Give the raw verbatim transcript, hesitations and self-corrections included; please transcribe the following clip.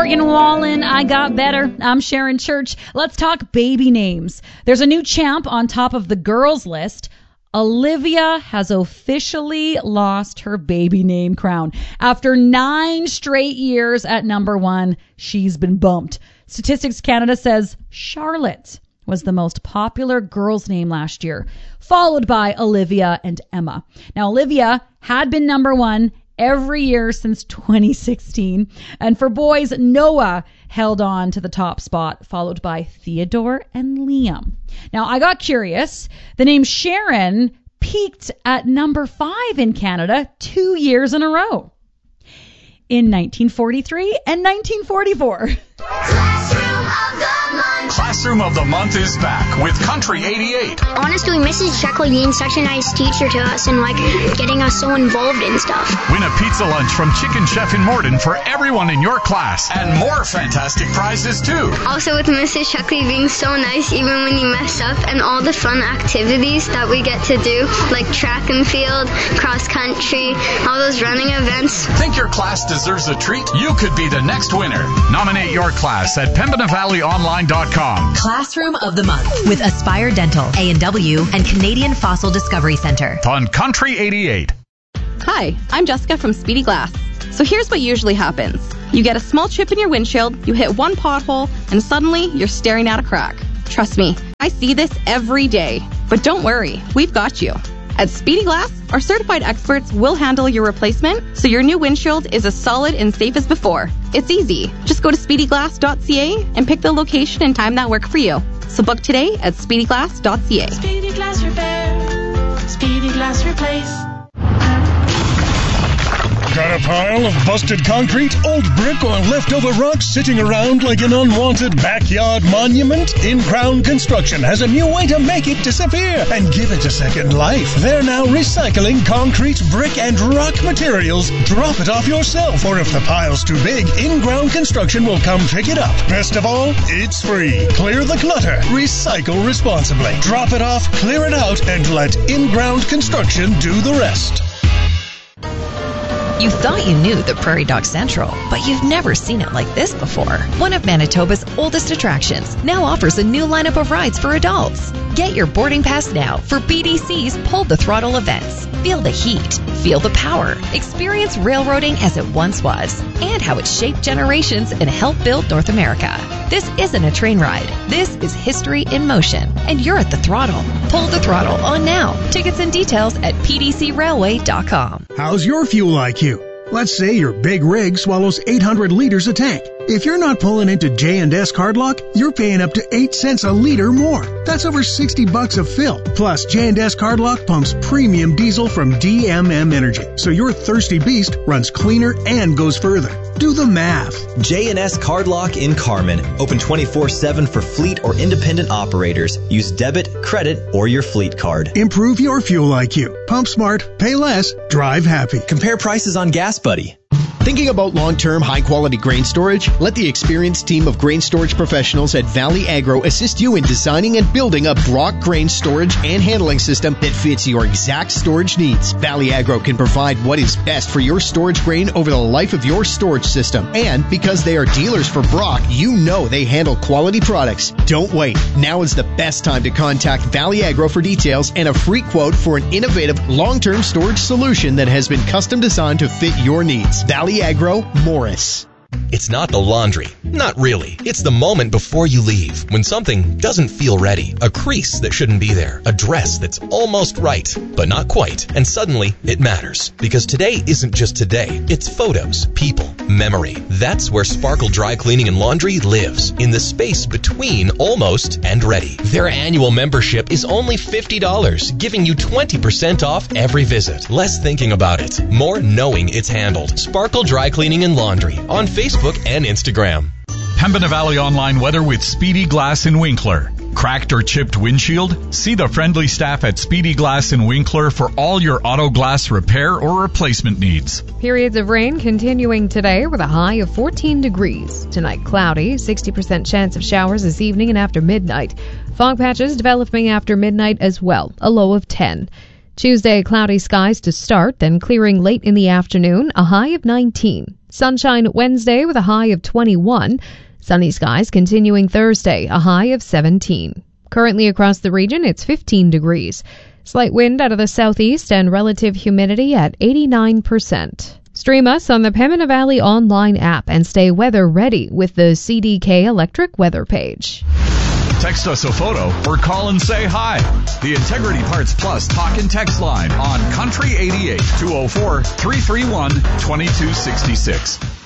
Morgan Wallen, I got better. I'm Sharon Church. Let's talk baby names. There's a new champ on top of the girls list. Olivia has officially lost her baby name crown. After nine straight years at number one, she's been bumped. Statistics Canada says Charlotte was the most popular girl's name last year, followed by Olivia and Emma. Now, Olivia had been number one every year since twenty sixteen. And for boys, Noah held on to the top spot, followed by Theodore and Liam. Now, I got curious. The name Sharon peaked at number five in Canada two years in a row, in nineteen forty-three and nineteen forty-four. Classroom of the Month. Classroom of the Month is back with Country eighty-eight. Honestly, Missus Sheckler being such a nice teacher to us and like getting us so involved in stuff. Win a pizza lunch from Chicken Chef in Morden for everyone in your class, and more fantastic prizes too. Also with Missus Sheckler being so nice even when you mess up, and all the fun activities that we get to do, like track and field, cross country, all those running events. Think your class deserves a treat? You could be the next winner. Nominate your class at pembina valley online dot com. Classroom of the Month with Aspire Dental, A and W, and Canadian Fossil Discovery Center. On Country eighty-eight. Hi, I'm Jessica from Speedy Glass. So here's what usually happens. You get a small chip in your windshield, you hit one pothole, and suddenly you're staring at a crack. Trust me, I see this every day. But don't worry, we've got you. At Speedy Glass, our certified experts will handle your replacement so your new windshield is as solid and safe as before. It's easy. Just go to speedy glass dot c a and pick the location and time that work for you. So book today at speedy glass dot c a. Speedy Glass Repair. Speedy Glass Replace. Got a pile of busted concrete, old brick, or leftover rocks sitting around like an unwanted backyard monument? In-Crown Construction has a new way to make it disappear and give it a second life. They're now recycling concrete, brick, and rock materials. Drop it off yourself, or if the pile's too big, In-Crown Construction will come pick it up. Best of all, it's free. Clear the clutter. Recycle responsibly. Drop it off, clear it out, and let In-Crown Construction do the rest. You thought you knew the Prairie Dog Central, but you've never seen it like this before. One of Manitoba's oldest attractions now offers a new lineup of rides for adults. Get your boarding pass now for B D C's Pull the Throttle events. Feel the heat, feel the power, experience railroading as it once was, and how it shaped generations and helped build North America. This isn't a train ride. This is history in motion, and you're at the throttle. Pull the Throttle on now. Tickets and details at p d c railway dot com. How's your fuel I Q? Let's say your big rig swallows eight hundred liters a tank. If you're not pulling into J and S Cardlock, you're paying up to eight cents a liter more. That's over sixty bucks a fill. Plus, J and S Cardlock pumps premium diesel from D M M Energy, so your thirsty beast runs cleaner and goes further. Do the math. J and S Cardlock in Carmen. Open twenty-four seven for fleet or independent operators. Use debit, credit, or your fleet card. Improve your fuel I Q. Pump smart, pay less, drive happy. Compare prices on Gas Buddy. Thinking about long-term, high-quality grain storage? Let the experienced team of grain storage professionals at Valley Agro assist you in designing and building a Brock grain storage and handling system that fits your exact storage needs. Valley Agro can provide what is best for your storage grain over the life of your storage system. And because they are dealers for Brock, you know they handle quality products. Don't wait. Now is the best time to contact Valley Agro for details and a free quote for an innovative long-term storage solution that has been custom designed to fit your needs. Valley Agro, Morris. It's not the laundry. Not really. It's the moment before you leave, when something doesn't feel ready. A crease that shouldn't be there. A dress that's almost right, but not quite. And suddenly, it matters. Because today isn't just today. It's photos, people, memory. That's where Sparkle Dry Cleaning and Laundry lives. In the space between almost and ready. Their annual membership is only fifty dollars, giving you twenty percent off every visit. Less thinking about it. More knowing it's handled. Sparkle Dry Cleaning and Laundry. On Facebook and Instagram. Pembina Valley Online weather with Speedy Glass in Winkler. Cracked or chipped windshield? See the friendly staff at Speedy Glass in Winkler for all your auto glass repair or replacement needs. Periods of rain continuing today with a high of fourteen degrees. Tonight cloudy, sixty percent chance of showers this evening and after midnight. Fog patches developing after midnight as well, a low of ten. Tuesday, cloudy skies to start, then clearing late in the afternoon, a high of nineteen. Sunshine Wednesday with a high of twenty-one. Sunny skies continuing Thursday, a high of seventeen. Currently across the region, it's fifteen degrees. Slight wind out of the southeast and relative humidity at eighty-nine percent. Stream us on the Pembina Valley online app and stay weather ready with the C D K Electric weather page. Text us a photo or call and say hi. The Integrity Parts Plus talk and text line on Country eighty-eight, two oh four, three three one, two two six six.